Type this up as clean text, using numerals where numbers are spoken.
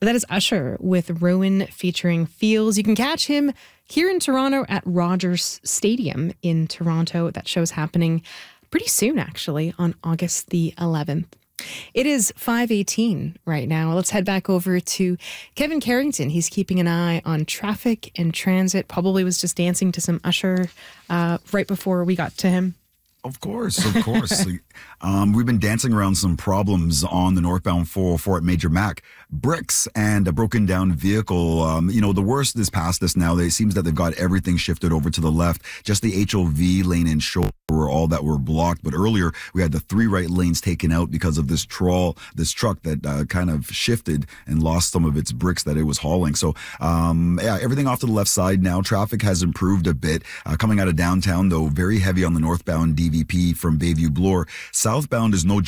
That is Usher with Rowan featuring Feels. You can catch him here in Toronto at Rogers Stadium in Toronto. That show's happening pretty soon, actually, on August the 11th. It is 5:18 right now. Let's head back over to Kevin Carrington. He's keeping an eye on traffic and transit. Probably was just dancing to some Usher right before we got to him. Of course. We've been dancing around some problems on the northbound 404 at Major Mac. Bricks and a broken down vehicle. The worst is past us now. It seems that they've got everything shifted over to the left. Just the HOV lane and shoulder were all that were blocked. But earlier, we had the 3 right lanes taken out because of this truck that kind of shifted and lost some of its bricks that it was hauling. So, everything off to the left side now. Traffic has improved a bit. Coming out of downtown, though, very heavy on the northbound DVP from Bayview Bloor. Southbound is no